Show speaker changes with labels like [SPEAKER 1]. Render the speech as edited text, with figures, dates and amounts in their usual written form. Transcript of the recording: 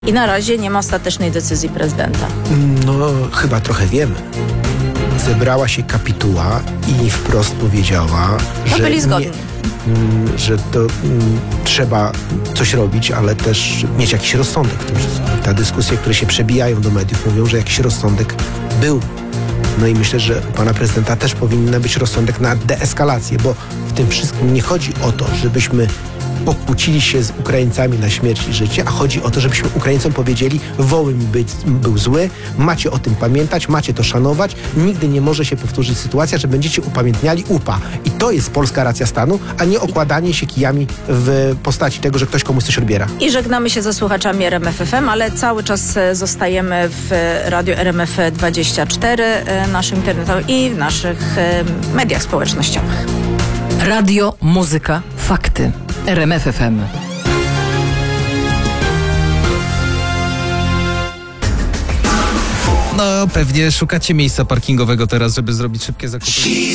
[SPEAKER 1] I na razie nie ma ostatecznej decyzji prezydenta.
[SPEAKER 2] No, chyba trochę wiemy. Zebrała się kapituła i wprost powiedziała,
[SPEAKER 1] No
[SPEAKER 2] że
[SPEAKER 1] byli zgodni.
[SPEAKER 2] że to trzeba coś robić, ale też mieć jakiś rozsądek w tym wszystkim. Te dyskusje, które się przebijają do mediów, mówią, że jakiś rozsądek był. No i myślę, że u pana prezydenta też powinien być rozsądek na deeskalację, bo w tym wszystkim nie chodzi o to, żebyśmy pokłócili się z Ukraińcami na śmierć i życie, a chodzi o to, żebyśmy Ukraińcom powiedzieli, Wołyń był zły, macie o tym pamiętać, macie to szanować, nigdy nie może się powtórzyć sytuacja, że będziecie upamiętniali UPA. I to jest polska racja stanu, a nie okładanie się kijami w postaci tego, że ktoś komuś coś odbiera.
[SPEAKER 1] I żegnamy się ze słuchaczami RMF FM, ale cały czas zostajemy w radiu RMF24, naszym internetowym i w naszych mediach społecznościowych.
[SPEAKER 3] Radio, muzyka, fakty. RMF FM.
[SPEAKER 4] No, pewnie szukacie miejsca parkingowego teraz, żeby zrobić szybkie zakupy.